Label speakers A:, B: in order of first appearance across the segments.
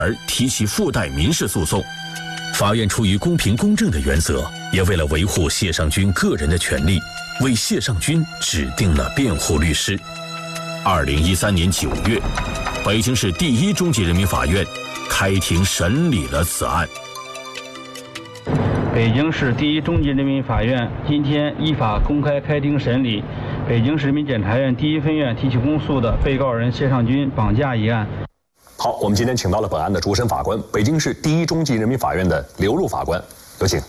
A: 而提起附带民事诉讼。法院出于公平公正的原则，也为了维护谢尚军个人的权利，为谢尚军指定了辩护律师。2013年9月，北京市第一中级人民法院开庭审理了此案。
B: 北京市第一中级人民法院今天依法公开开庭审理北京市人民检察院第一分院提起公诉的被告人谢尚军绑架一案。
C: 好，我们今天请到了本案的主审法官，北京市第一中级人民法院的刘璐法官，有请。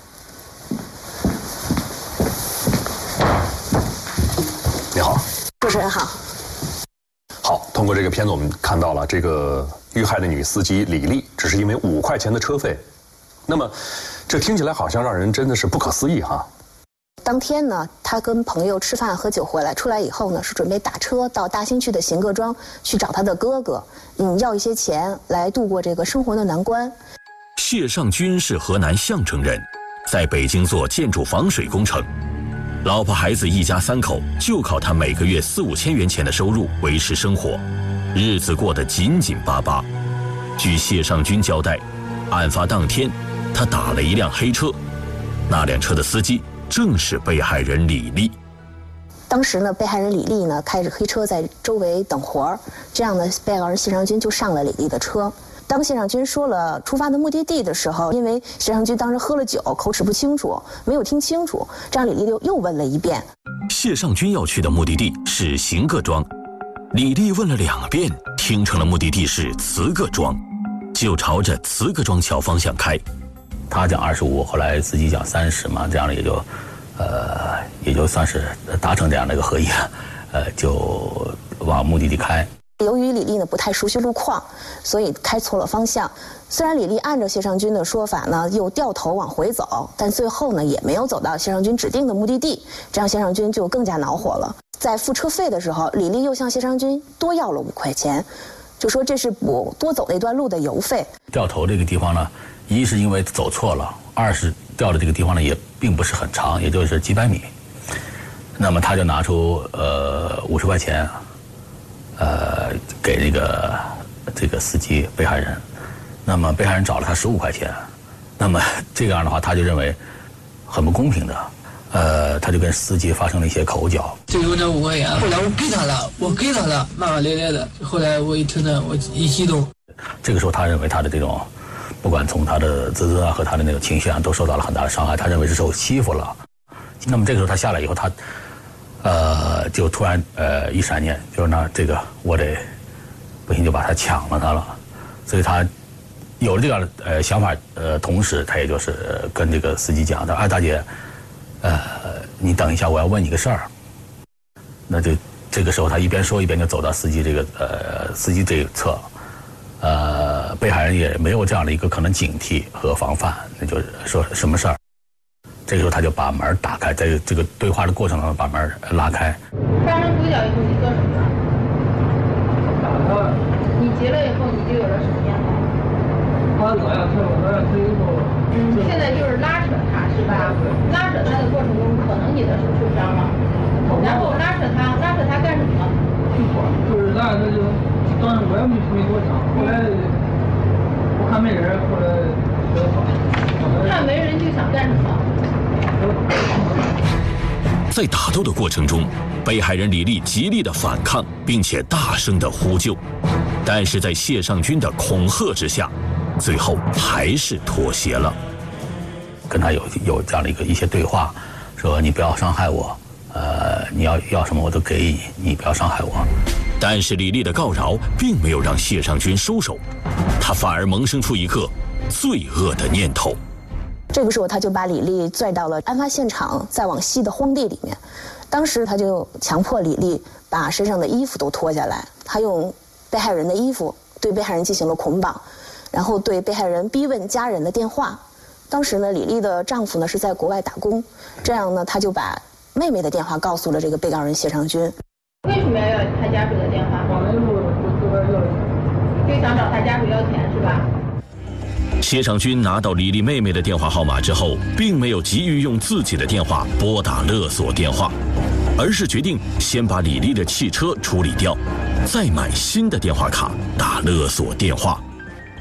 C: 你好，
D: 主持人好。
C: 好，通过这个片子我们看到了这个遇害的女司机李丽，只是因为5块钱的车费，那么这听起来好像让人真的是不可思议哈。
D: 当天呢，他跟朋友吃饭喝酒回来，出来以后呢，是准备打车到大兴区的邢各庄去找他的哥哥，要一些钱来度过这个生活的难关。
A: 谢尚军是河南项城人，在北京做建筑防水工程，老婆孩子一家3口就靠他每个月4、5千元钱的收入维持生活，日子过得紧紧巴巴。据谢尚军交代，案发当天，他打了一辆黑车，那辆车的司机正是被害人李丽。
D: 当时呢，被害人李丽呢开着黑车在周围等活儿，这样呢，被告人谢尚军就上了李丽的车。当谢尚军说了出发的目的地的时候，因为谢尚军当时喝了酒，口齿不清楚，没有听清楚，这样李丽又问了一遍。
A: 谢尚军要去的目的地是邢各庄，李丽问了2遍，听成了目的地是慈各庄，就朝着慈各庄桥方向开。
E: 他讲25，后来司机讲30嘛，这样的也就算是达成这样的一个合议了，就往目的地开。
D: 由于李丽呢不太熟悉路况，所以开错了方向。虽然李丽按照谢尚军的说法呢，又掉头往回走，但最后呢也没有走到谢尚军指定的目的地，这样谢尚军就更加恼火了。在付车费的时候，李丽又向谢尚军多要了5块钱，就说这是补多走那段路的油费。
E: 掉头这个地方呢，一是因为走错了，2是掉的这个地方呢也并不是很长，也就是几百米。那么他就拿出50块钱，给这个司机被害人。那么被害人找了他15块钱，那么这样的话他就认为很不公平的，他就跟司机发生了一些口角。
F: 就有这5块钱，后来我给他了，骂骂咧咧的。后来我一听着，我一激动。
E: 这个时候他认为他的这种，不管从他的自尊啊和他的那种情绪啊，都受到了很大的伤害。他认为是受欺负了。那么这个时候他下来以后，他就突然一闪念，就是那这个我得不行就把他抢了他了。所以他有了这样的想法，同时他也就是跟这个司机讲的，大姐，你等一下，我要问你个事儿。那就这个时候他一边说一边就走到司机这一侧。被害人也没有这样的一个可能警惕和防范，那就是说什么事儿？这个时候他就把门打开，在这个对话的过程中把门拉开。
G: 发生口角以后你做什么了？
F: 打他。
G: 你结了以后你就有了什么变化？
F: 他左要推我，左要推以后。
G: 现在就是拉扯他是吧？拉扯他的过程中，可能你的手受伤了，然后拉扯他干什么？
F: 就是拉着他就。当时我也没多想，后来我看没人，后来
G: 看没人就想干什么？
A: 在打斗的过程中，被害人李丽极力的反抗，并且大声的呼救，但是在谢尚军的恐吓之下，最后还是妥协了。
E: 跟他有这样的一些对话，说你不要伤害我，你要什么我都给你，你不要伤害我。
A: 但是李丽的告饶并没有让谢尚军收手，他反而萌生出一个罪恶的念头。
D: 这个时候他就把李丽拽到了案发现场再往西的荒地里面，当时他就强迫李丽把身上的衣服都脱下来，他用被害人的衣服对被害人进行了捆绑，然后对被害人逼问家人的电话。当时呢，李丽的丈夫呢是在国外打工，这样呢他就把妹妹的电话告诉了这个被告人谢尚军。
G: 为什么要他家属的电话？就想找他家属要钱是吧？
A: 谢尚军拿到李丽妹妹的电话号码之后，并没有急于用自己的电话拨打勒索电话，而是决定先把李丽的汽车处理掉，再买新的电话卡打勒索电话。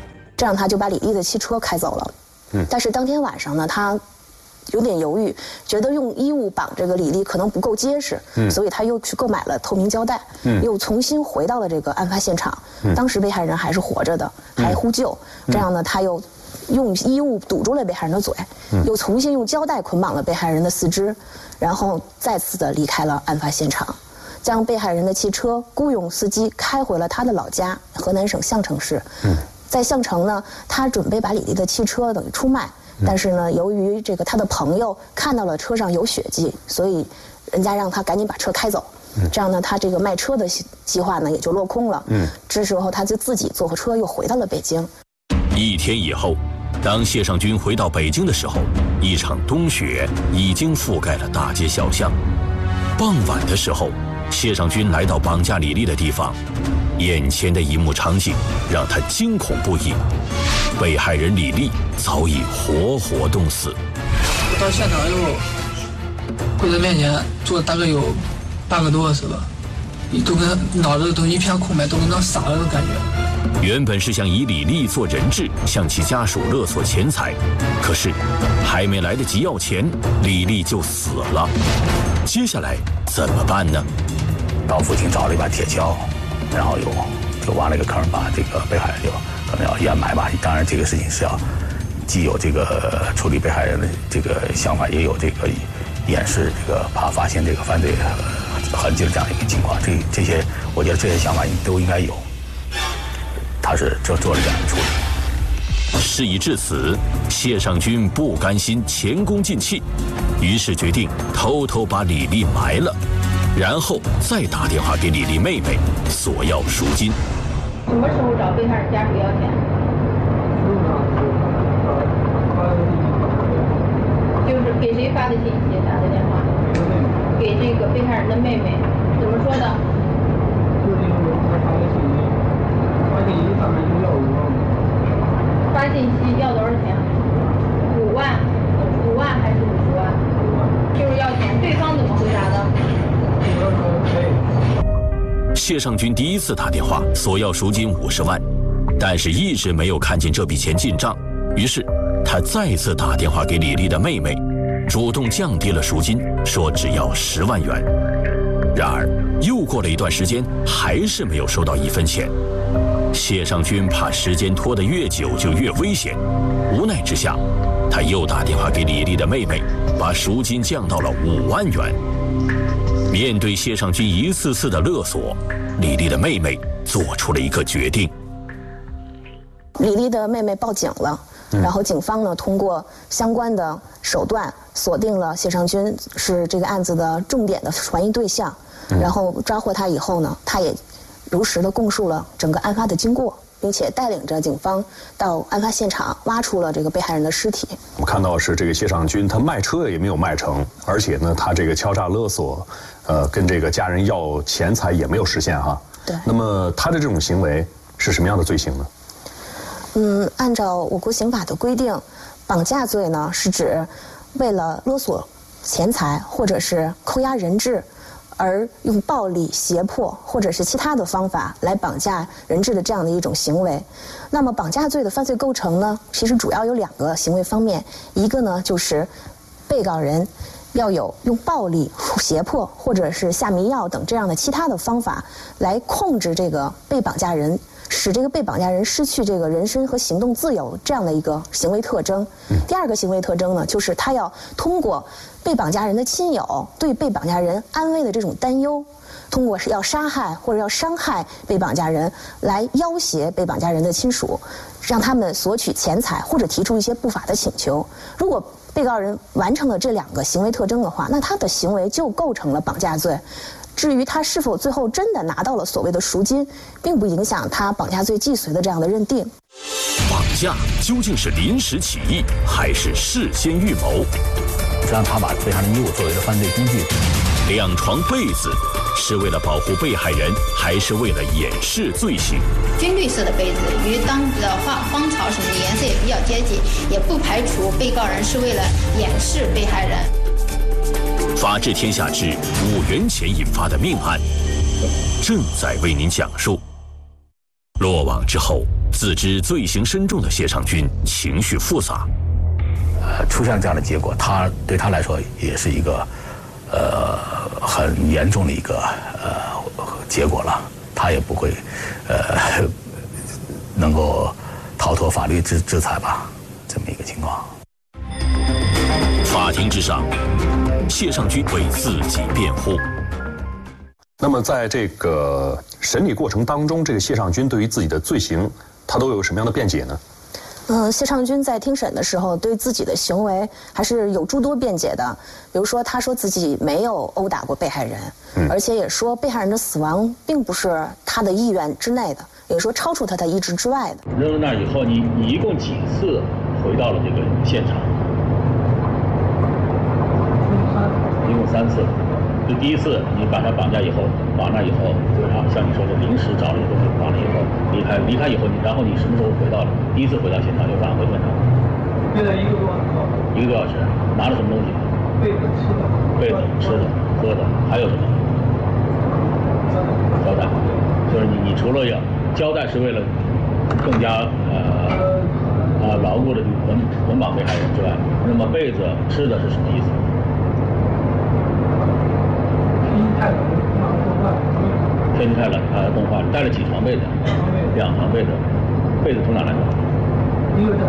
D: 这样他就把李丽的汽车开走了。但是当天晚上呢，他有点犹豫，觉得用衣物绑这个李丽可能不够结实，所以他又去购买了透明胶带，又重新回到了这个案发现场。当时被害人还是活着的，还呼救。这样呢，他又用衣物堵住了被害人的嘴，又重新用胶带捆绑了被害人的四肢，然后再次的离开了案发现场，将被害人的汽车雇佣司机开回了他的老家河南省项城市。在项城呢，他准备把李丽的汽车等于出卖，但是呢，由于这个他的朋友看到了车上有血迹，所以人家让他赶紧把车开走。这样呢，他这个卖车的计划呢也就落空了。这时候他就自己坐火车又回到了北京。
A: 1天以后，当谢尚军回到北京的时候，一场冬雪已经覆盖了大街小巷。傍晚的时候，谢尚军来到绑架李丽的地方，眼前的一幕场景让他惊恐不已。被害人李丽早已活活冻死。
F: 我到现场以后，跪在面前坐大概有半个多小时吧，都跟脑子都一片空白，都跟那傻了的感觉。
A: 原本是想以李丽做人质，向其家属勒索钱财，可是还没来得及要钱，李丽就死了。接下来怎么办呢？
E: 到附近找了一把铁锹，然后就挖了一个坑，把这个被害人就可能要掩埋吧。当然，这个事情是要既有这个处理被害人的这个想法，也有这个掩饰这个怕发现这个犯罪痕迹的这样一个情况。这些，我觉得这些想法都应该有。他是做了这样的处理。
A: 事已至此，谢尚军不甘心前功尽弃，于是决定偷偷把李丽埋了，然后再打电话给李丽妹妹索要赎金。
G: 什么时候找被害人家属要钱？就是给谁发的信息，打的电话？给这个被害人的妹妹，怎么说的？发信息要多少钱？5万还是50万？就是要钱。对方怎么回答的？
A: 谢尚军第一次打电话索要赎金50万，但是一直没有看见这笔钱进账，于是他再次打电话给李丽的妹妹，主动降低了赎金，说只要10万元。然而又过了一段时间，还是没有收到1分钱。谢尚军怕时间拖得越久就越危险，无奈之下，他又打电话给李丽的妹妹，把赎金降到了5万元。面对谢尚军一次次的勒索，李丽的妹妹做出了一个决定。
D: 李丽的妹妹报警了，然后警方呢通过相关的手段锁定了谢尚军是这个案子的重点的怀疑对象，然后抓获他以后呢，他也如实的供述了整个案发的经过，并且带领着警方到案发现场挖出了这个被害人的尸体。
C: 我看到是这个谢尚军，他卖车也没有卖成，而且呢，他这个敲诈勒索，跟这个家人要钱财也没有实现哈。
D: 对。
C: 那么他的这种行为是什么样的罪行呢？
D: 按照我国刑法的规定，绑架罪呢是指为了勒索钱财或者是扣押人质，而用暴力、胁迫或者是其他的方法来绑架人质的这样的一种行为。那么绑架罪的犯罪构成呢，其实主要有2个行为方面，一个呢就是被告人要有用暴力、胁迫或者是下迷药等这样的其他的方法来控制这个被绑架人，使这个被绑架人失去这个人身和行动自由这样的一个行为特征。第2个行为特征呢，就是他要通过被绑架人的亲友对被绑架人安危的这种担忧，通过要杀害或者要伤害被绑架人来要挟被绑架人的亲属，让他们索取钱财或者提出一些不法的请求。如果被告人完成了这2个行为特征的话，那他的行为就构成了绑架罪。至于他是否最后真的拿到了所谓的赎金，并不影响他绑架罪既遂的这样的认定。
A: 绑架究竟是临时起意，还是事先预谋？
E: 实际上，他把被害人衣物作为了犯罪工具。
A: 2床被子是为了保护被害人，还是为了掩饰罪行？
G: 军绿色的被子与当时的荒草什么的颜色也比较接近，也不排除被告人是为了掩饰被害人。
A: 法治天下之5元钱引发的命案，正在为您讲述。 落网之后，自知罪行深重的谢尚军情绪复杂。
E: 出现这样的结果，对他来说也是一个很严重的一个结果了。他也不会能够逃脱法律制裁吧，这么一个情况。
A: 法庭之上，谢尚军为自己辩护。
C: 那么在这个审理过程当中，这个谢尚军对于自己的罪行，他都有什么样的辩解呢？
D: 谢尚军在听审的时候对自己的行为还是有诸多辩解的，比如说他说自己没有殴打过被害人，而且也说被害人的死亡并不是他的意愿之内的，也说超出他的意志之外的。
H: 扔到那以后，你一共几次回到了这个现场？一共3次。就第一次你把他绑架以后，绑了以后，就是像你说的临时找了一个东西绑了以后离开以后，然后你什么时候回到了？第一次回到现场就返回现场。
F: 约了1个多小时。
H: 1个多小时，拿了什么东西？
F: 被子、吃的、
H: 喝的，还有什么？胶带。就是你除了要胶带是为了更加牢固的捆绑被害人之外，那么被子、吃的是什么意思？天气太冷，他冻坏了。带了几床被子？2床被子。被子从哪来的？
F: 一个是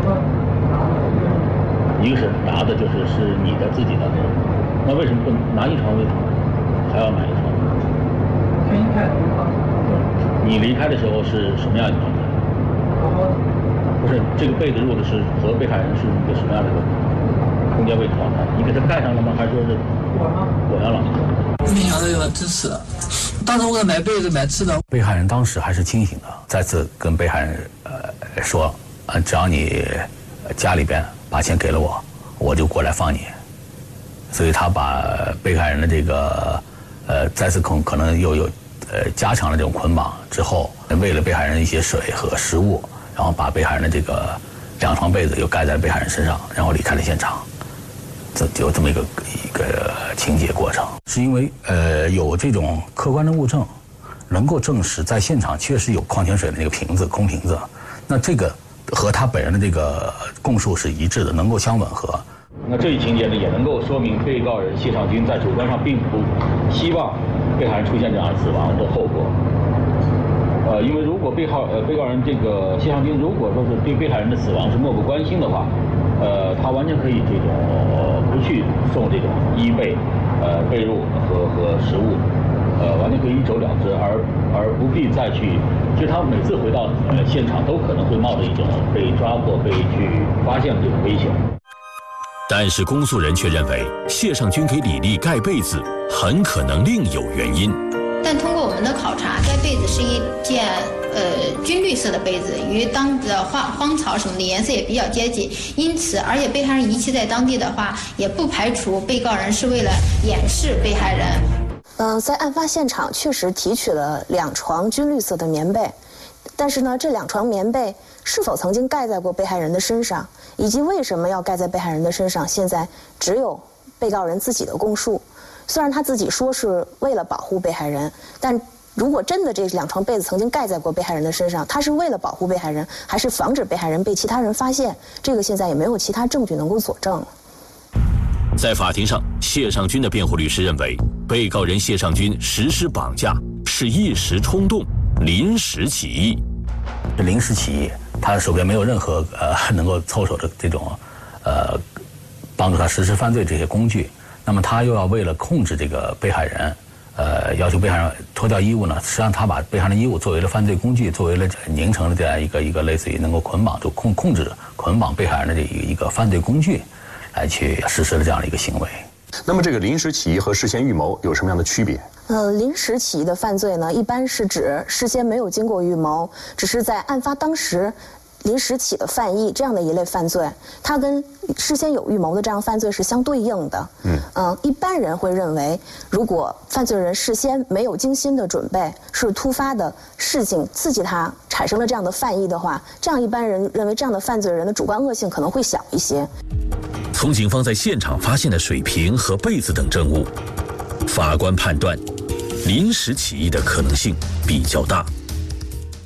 H: 拿的，是你的自己的。那为什么不拿1床被子，还要买1床？
F: 天气太冷。
H: 你离开的时候是什么样的状态？不是，这个被子入的是和被害人是一个什么样的空间位置状态？你给他盖上了吗？还是说是裹上了？
F: 没想到有点支持。当时我给他买被子买吃的。
E: 被害人当时还是清醒的，再次跟被害人说，只要你家里边把钱给了我，我就过来放你。所以他把被害人的这个再次可能又有加强了这种捆绑之后，喂了被害人一些水和食物，然后把被害人的这个2床被子又盖在被害人身上，然后离开了现场。就这么一个情节过程，是因为有这种客观的物证，能够证实在现场确实有矿泉水的那个瓶子，空瓶子，那这个和他本人的这个供述是一致的，能够相吻合。
H: 那这一情节呢，也能够说明被告人谢尚军在主观上并不希望被害人出现这样死亡的后果。因为如果被告人这个谢尚军如果说是对被害人的死亡是漠不关心的话，他完全可以这种不去送这种衣被、被褥和食物，完全可以一走了之，而不必再去。其实他每次回到现场都可能会冒着一种被抓获、被去发现的这种危险。
A: 但是公诉人却认为谢尚军给李丽盖被子很可能另有原因。
G: 但通过我们的考察，该被子是一件军绿色的被子，与当地的荒草什么的颜色也比较接近，因此而且被害人遗弃在当地的话，也不排除被告人是为了掩饰被害人。
D: 在案发现场确实提取了2床军绿色的棉被，但是呢，这2床棉被是否曾经盖在过被害人的身上，以及为什么要盖在被害人的身上，现在只有被告人自己的供述。虽然他自己说是为了保护被害人，但如果真的这2床被子曾经盖在过被害人的身上，他是为了保护被害人，还是防止被害人被其他人发现，这个现在也没有其他证据能够佐证。
A: 在法庭上，谢尚军的辩护律师认为，被告人谢尚军实施绑架是一时冲动、临时起意。
E: 临时起意，他手边没有任何能够凑手的这种帮助他实施犯罪这些工具。那么他又要为了控制这个被害人，要求被害人脱掉衣物呢，实际上他把被害人的衣物作为了犯罪工具，作为了凝成了这样一个类似于能够捆绑控制捆绑被害人的这一个犯罪工具，来去实施了这样的一个行为。
C: 那么这个临时起意和事先预谋有什么样的区别？
D: 临时起意的犯罪呢，一般是指事先没有经过预谋，只是在案发当时临时起的犯意，这样的一类犯罪，它跟事先有预谋的这样犯罪是相对应的。一般人会认为，如果犯罪人事先没有精心的准备，是突发的事情刺激他产生了这样的犯意的话，这样一般人认为这样的犯罪人的主观恶性可能会小一些。
A: 从警方在现场发现的水瓶和被子等证物，法官判断临时起意的可能性比较大。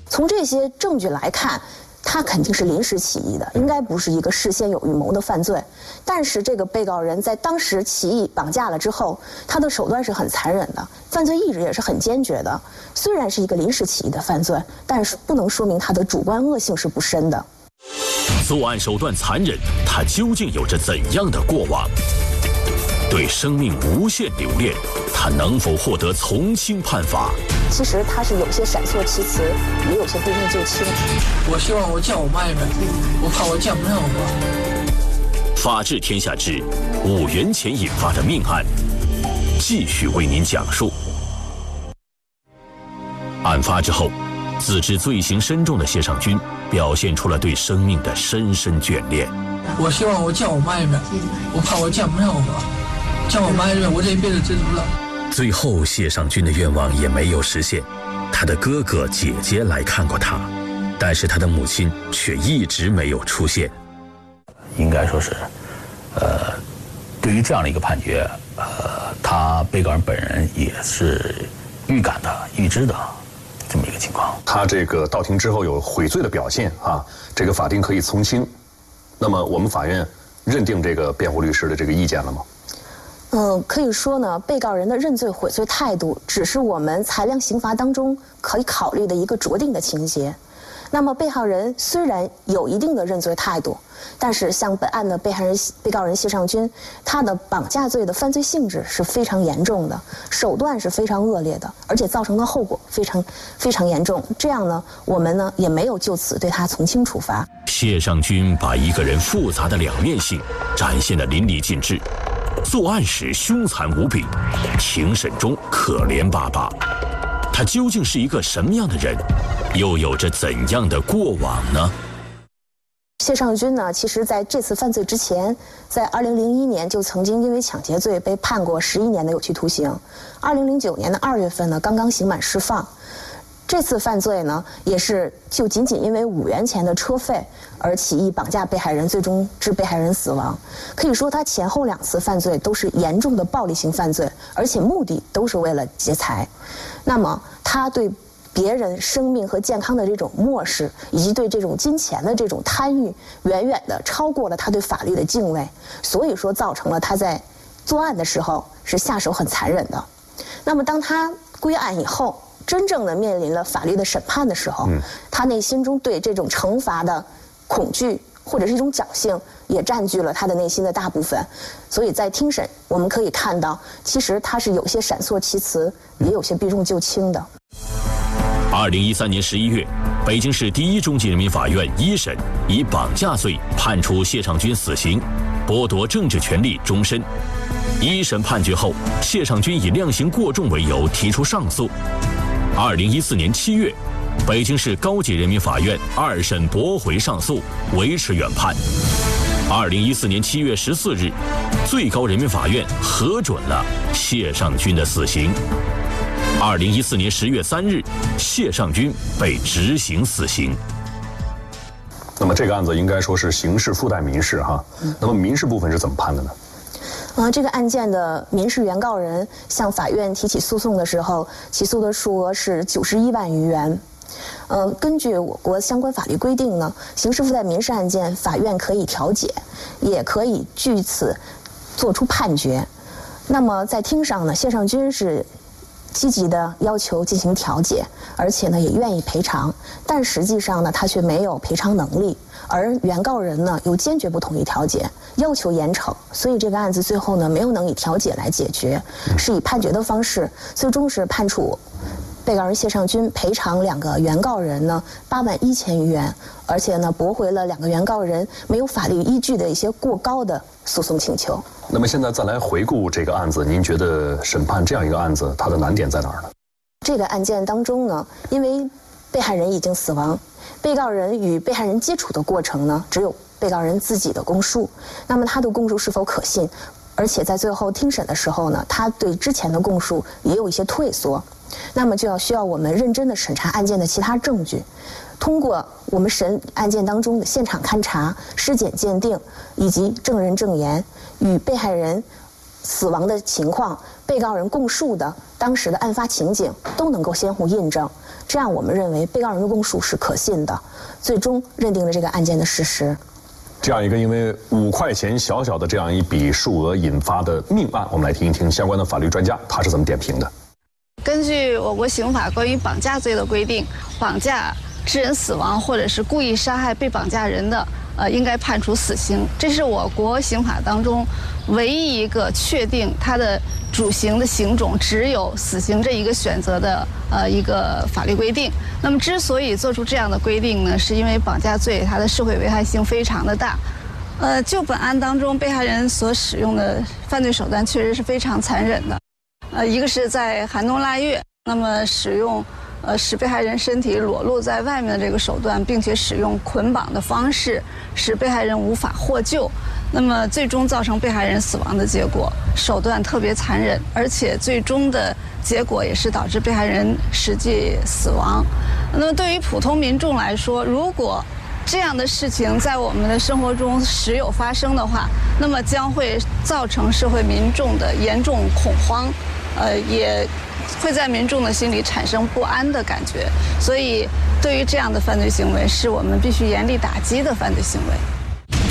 D: 从这些证据来看，他肯定是临时起意的，应该不是一个事先有预谋的犯罪。但是这个被告人在当时起意绑架了之后，他的手段是很残忍的，犯罪意志也是很坚决的。虽然是一个临时起意的犯罪，但是不能说明他的主观恶性是不深的。
A: 作案手段残忍，他究竟有着怎样的过往？对生命无限留恋，他能否获得从轻判罚？
D: 其实他是有些闪烁其词，也有些避重就轻。
F: 我希望我见我妈一面，我怕我见不上我妈。
A: 法治天下之5元钱引发的命案，继续为您讲述。案发之后，自知罪行深重的谢尚军表现出了对生命的深深眷恋。
F: 我希望我见我妈一面，我怕我见不上我妈。见我妈一面，我这一辈子知足了。
A: 最后，谢尚军的愿望也没有实现。他的哥哥姐姐来看过他，但是他的母亲却一直没有出现。
E: 应该说是，对于这样的一个判决，他被告人本人也是预感的、预知的这么一个情况。
C: 他这个到庭之后有悔罪的表现啊，这个法定可以从轻。那么我们法院认定这个辩护律师的这个意见了吗？
D: 可以说呢，被告人的认罪悔罪态度只是我们裁量刑罚当中可以考虑的一个酌定的情节。那么被告人虽然有一定的认罪态度，但是像本案的被告人谢尚军，他的绑架罪的犯罪性质是非常严重的，手段是非常恶劣的，而且造成的后果非常严重。这样呢，我们呢也没有就此对他从轻处罚。
A: 谢尚军把一个人复杂的两面性展现得淋漓尽致。作案时凶残无比，庭审中可怜巴巴。他究竟是一个什么样的人，又有着怎样的过往呢？
D: 谢尚军呢，其实在这次犯罪之前，在2001年就曾经因为抢劫罪被判过11年的有期徒刑。2009年的2月份呢，刚刚刑满释放。这次犯罪呢，也是就仅仅因为5元钱的车费而起意绑架被害人，最终致被害人死亡。可以说，他前后2次犯罪都是严重的暴力性犯罪，而且目的都是为了劫财。那么，他对别人生命和健康的这种漠视，以及对这种金钱的这种贪欲，远远的超过了他对法律的敬畏，所以说造成了他在作案的时候是下手很残忍的。那么，当他归案以后，真正的面临了法律的审判的时候，他内心中对这种惩罚的恐惧或者是一种侥幸，也占据了他的内心的大部分。所以在庭审，我们可以看到，其实他是有些闪烁其词，也有些避重就轻的。
A: 2013年11月，北京市第1中级人民法院一审以绑架罪判处谢尚军死刑，剥夺政治权利终身。一审判决后，谢尚军以量刑过重为由提出上诉。2014年7月，北京市高级人民法院2审驳回上诉，维持原判。2014年7月14日，最高人民法院核准了谢尚军的死刑。2014年10月3日，谢尚军被执行死刑。
C: 那么这个案子应该说是刑事附带民事哈，那么民事部分是怎么判的呢？
D: 这个案件的民事原告人向法院提起诉讼的时候，起诉的数额是91万余元。根据我国相关法律规定呢，刑事附带民事案件，法院可以调解，也可以据此作出判决。那么在庭上呢，谢尚军是积极的要求进行调解，而且呢也愿意赔偿，但实际上呢他却没有赔偿能力，而原告人呢又坚决不同意调解，要求严惩，所以这个案子最后呢没有能以调解来解决，是以判决的方式，最终是判处被告人谢尚军赔偿2个原告人呢8万1千余元，而且呢驳回了2个原告人没有法律依据的一些过高的诉讼请求。
C: 那么现在再来回顾这个案子，您觉得审判这样一个案子，它的难点在哪儿呢？
D: 这个案件当中呢，因为被害人已经死亡，被告人与被害人接触的过程呢，只有被告人自己的供述，那么他的供述是否可信？而且在最后庭审的时候呢，他对之前的供述也有一些退缩，那么就需要我们认真的审查案件的其他证据，通过我们审案件当中的现场勘查、尸检鉴定以及证人证言与被害人死亡的情况、被告人供述的当时的案发情景都能够相互印证， 这样我们认为被告人的供述是可信的，最终认定了这个案件的事实。
C: 这样一个因为5块钱小小的这样一笔数额引发的命案，我们来听一听相关的法律专家他是怎么点评的。
I: 根据我国刑法关于绑架罪的规定，绑架致人死亡或者是故意杀害被绑架人的，应该判处死刑。这是我国刑法当中唯一一个确定它的主刑的刑种只有死刑这一个选择的一个法律规定。那么之所以做出这样的规定呢，是因为绑架罪它的社会危害性非常的大。就本案当中被害人所使用的犯罪手段确实是非常残忍的。一个是在寒冬腊月，那么使用使被害人身体裸露在外面的这个手段，并且使用捆绑的方式，使被害人无法获救，那么最终造成被害人死亡的结果，手段特别残忍，而且最终的结果也是导致被害人实际死亡。那么对于普通民众来说，如果这样的事情在我们的生活中时有发生的话，那么将会造成社会民众的严重恐慌，也会在民众的心里产生不安的感觉。所以，对于这样的犯罪行为，是我们必须严厉打击的犯罪行为。